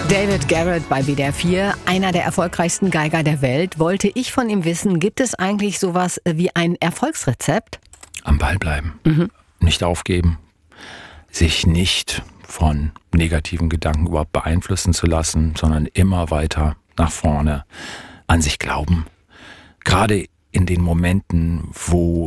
David Garrett bei WDR 4, einer der erfolgreichsten Geiger der Welt. Wollte ich von ihm wissen, gibt es eigentlich sowas wie ein Erfolgsrezept? Am Ball bleiben, nicht aufgeben, sich nicht von negativen Gedanken überhaupt beeinflussen zu lassen, sondern immer weiter nach vorne, an sich glauben. Gerade in den Momenten, wo